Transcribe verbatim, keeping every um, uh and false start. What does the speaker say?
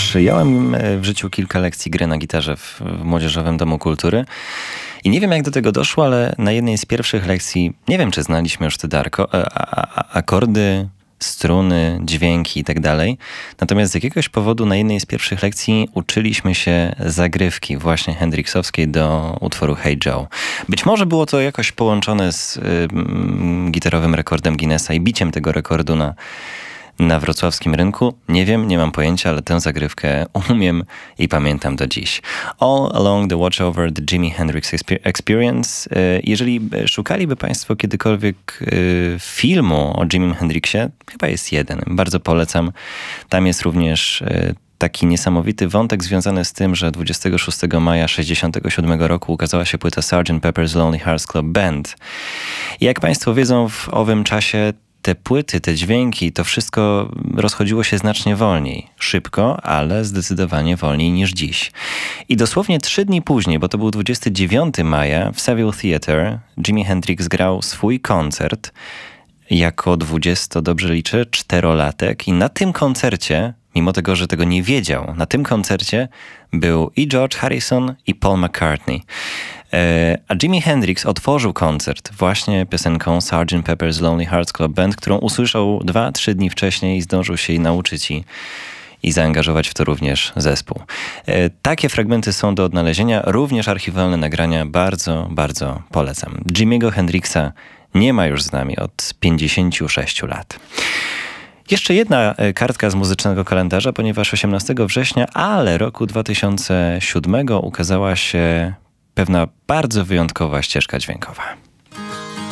Przyjąłem w życiu kilka lekcji gry na gitarze w, w Młodzieżowym Domu Kultury i nie wiem, jak do tego doszło, ale na jednej z pierwszych lekcji, nie wiem, czy znaliśmy już te darko, a, a, akordy, struny, dźwięki i tak dalej. Natomiast z jakiegoś powodu na jednej z pierwszych lekcji uczyliśmy się zagrywki właśnie hendriksowskiej do utworu Hey Joe. Być może było to jakoś połączone z y, gitarowym rekordem Guinnessa i biciem tego rekordu na na wrocławskim rynku. Nie wiem, nie mam pojęcia, ale tę zagrywkę umiem i pamiętam do dziś. All Along the Watch Over the Jimi Hendrix Experience. Jeżeli szukaliby Państwo kiedykolwiek filmu o Jimim Hendrixie, chyba jest jeden. Bardzo polecam. Tam jest również taki niesamowity wątek związany z tym, że dwudziestego szóstego maja tysiąc dziewięćset sześćdziesiątego siódmego roku ukazała się płyta sergeant Pepper's Lonely Hearts Club Band. I jak Państwo wiedzą, w owym czasie te płyty, te dźwięki, to wszystko rozchodziło się znacznie wolniej. Szybko, ale zdecydowanie wolniej niż dziś. I dosłownie trzy dni później, bo to był dwudziestego dziewiątego maja, w Savile Theatre Jimi Hendrix grał swój koncert jako dwudziesto, dobrze liczę, czterolatek. I na tym koncercie, mimo tego, że tego nie wiedział, na tym koncercie był i George Harrison, i Paul McCartney. A Jimi Hendrix otworzył koncert właśnie piosenką sergeant Pepper's Lonely Hearts Club Band, którą usłyszał dwa, trzy dni wcześniej i zdążył się jej nauczyć i, i zaangażować w to również zespół. Takie fragmenty są do odnalezienia, również archiwalne nagrania, bardzo, bardzo polecam. Jimiego Hendrixa nie ma już z nami od pięćdziesięciu sześciu lat. Jeszcze jedna kartka z muzycznego kalendarza, ponieważ osiemnastego września, ale roku dwa tysiące siódmego ukazała się pewna bardzo wyjątkowa ścieżka dźwiękowa.